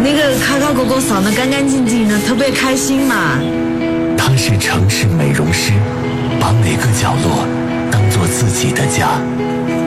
那个卡卡狗狗扫得干干净净的，特别开心嘛。 他是城市美容师，把每个角落当做自己的家。